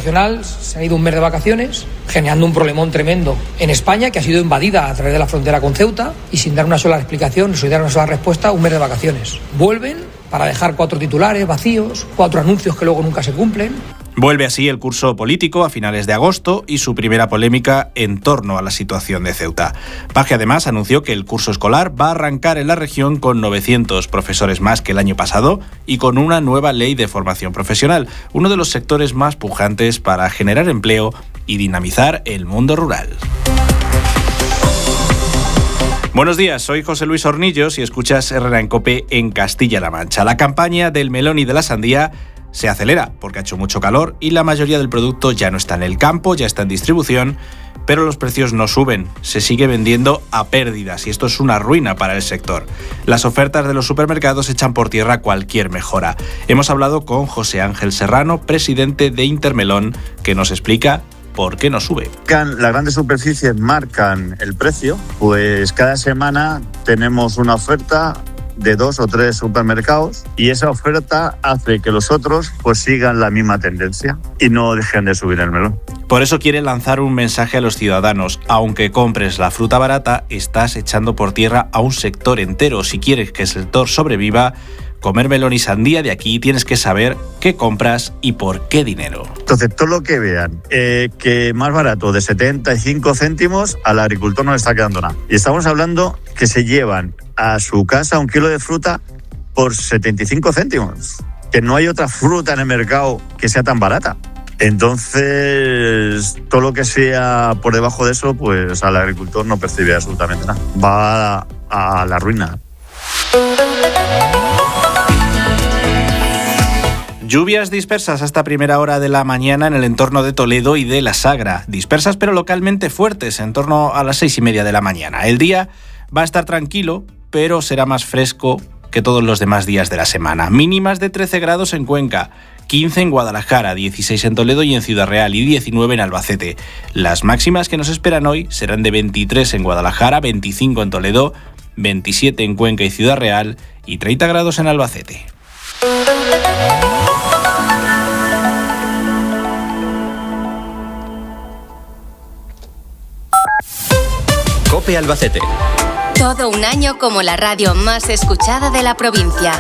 nacional se ha ido un mes de vacaciones, generando un problemón tremendo en España, que ha sido invadida a través de la frontera con Ceuta y sin dar una sola explicación, sin dar una sola respuesta, un mes de vacaciones. Vuelven para dejar 4 titulares vacíos, 4 anuncios que luego nunca se cumplen. Vuelve así el curso político a finales de agosto y su primera polémica en torno a la situación de Ceuta. Paje además anunció que el curso escolar va a arrancar en la región con 900 profesores más que el año pasado y con una nueva ley de formación profesional, uno de los sectores más pujantes para generar empleo y dinamizar el mundo rural. Buenos días, soy José Luis Hornillos y escuchas Herrera en COPE en Castilla-La Mancha. La campaña del melón y de la sandía se acelera porque ha hecho mucho calor y la mayoría del producto ya no está en el campo, ya está en distribución, pero los precios no suben, se sigue vendiendo a pérdidas y esto es una ruina para el sector. Las ofertas de los supermercados echan por tierra cualquier mejora. Hemos hablado con José Ángel Serrano, presidente de Intermelón, que nos explica por qué no sube. Las grandes superficies marcan el precio, pues cada semana tenemos una oferta de 2 o 3 supermercados y esa oferta hace que los otros pues sigan la misma tendencia y no dejen de subir el melón. Por eso quiere lanzar un mensaje a los ciudadanos. Aunque compres la fruta barata, estás echando por tierra a un sector entero. Si quieres que el sector sobreviva, comer melón y sandía de aquí tienes que saber qué compras y por qué dinero. Entonces, todo lo que vean que más barato de 75 céntimos, al agricultor no le está quedando nada. Y estamos hablando que se llevan a su casa 1 kilo de fruta por 75 céntimos. Que no hay otra fruta en el mercado que sea tan barata. Entonces, todo lo que sea por debajo de eso, pues al agricultor no percibe absolutamente nada. Va a la ruina. Lluvias dispersas hasta primera hora de la mañana en el entorno de Toledo y de La Sagra. Dispersas pero localmente fuertes, en torno a las 6:30 de la mañana. El día va a estar tranquilo, pero será más fresco que todos los demás días de la semana. Mínimas de 13 grados en Cuenca, 15 en Guadalajara, 16 en Toledo y en Ciudad Real y 19 en Albacete. Las máximas que nos esperan hoy serán de 23 en Guadalajara, 25 en Toledo, 27 en Cuenca y Ciudad Real y 30 grados en Albacete. COPE Albacete. Todo un año como la radio más escuchada de la provincia.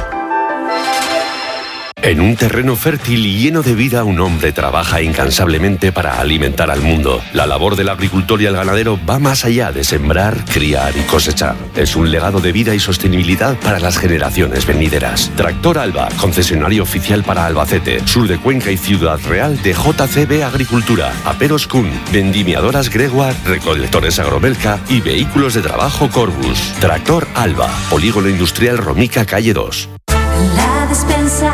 En un terreno fértil y lleno de vida, un hombre trabaja incansablemente para alimentar al mundo. La labor del agricultor y el ganadero va más allá de sembrar, criar y cosechar. Es un legado de vida y sostenibilidad para las generaciones venideras. Tractor Alba, concesionario oficial para Albacete, sur de Cuenca y Ciudad Real de JCB Agricultura, Aperos Kun, vendimiadoras Gregoire, recolectores Agromelca y vehículos de trabajo Corbus. Tractor Alba, Polígono Industrial Romica, calle 2. La despensa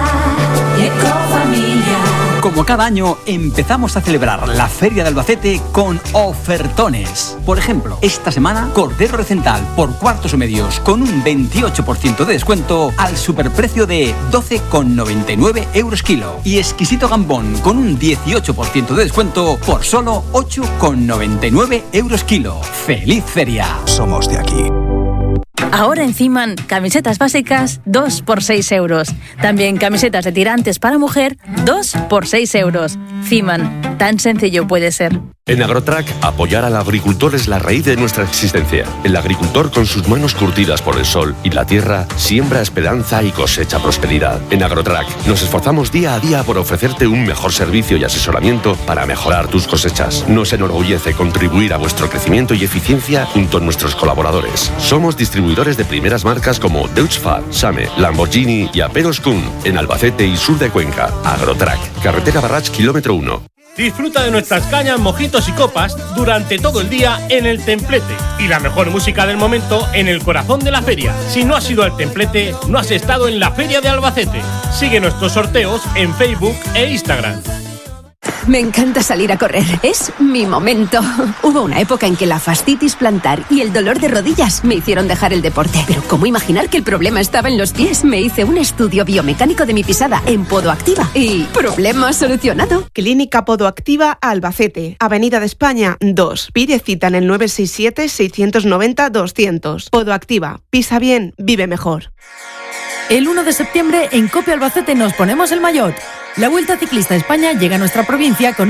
Ecofamilia. Como cada año, empezamos a celebrar la Feria de Albacete con ofertones. Por ejemplo, esta semana, cordero recental por cuartos o medios con un 28% de descuento al superprecio de 12,99 euros kilo. Y exquisito gambón con un 18% de descuento por solo 8,99 euros kilo. ¡Feliz feria! Somos de aquí. Ahora en Ciman, camisetas básicas 2 por 6 euros. También camisetas de tirantes para mujer 2 por 6 euros. Ciman, tan sencillo puede ser. En Agrotrack, apoyar al agricultor es la raíz de nuestra existencia. El agricultor, con sus manos curtidas por el sol y la tierra, siembra esperanza y cosecha prosperidad. En Agrotrack, nos esforzamos día a día por ofrecerte un mejor servicio y asesoramiento para mejorar tus cosechas. Nos enorgullece contribuir a vuestro crecimiento y eficiencia junto a nuestros colaboradores. Somos distribuidores de primeras marcas como Deutz-Fahr, Same, Lamborghini y Aperos Kun en Albacete y sur de Cuenca. Agrotrack, carretera Barrach, kilómetro 1. Disfruta de nuestras cañas, mojitos y copas durante todo el día en el Templete y la mejor música del momento en el corazón de la feria. Si no has ido al Templete, no has estado en la Feria de Albacete. Sigue nuestros sorteos en Facebook e Instagram. Me encanta salir a correr, es mi momento. Hubo una época en que la fascitis plantar y el dolor de rodillas me hicieron dejar el deporte. Pero ¿cómo imaginar que el problema estaba en los pies? Me hice un estudio biomecánico de mi pisada en Podoactiva y problema solucionado. Clínica Podoactiva Albacete, Avenida de España 2. Pide cita en el 967-690-200. Podoactiva, pisa bien, vive mejor. El 1 de septiembre en COPE Albacete nos ponemos el maillot. La Vuelta Ciclista a España llega a nuestra provincia con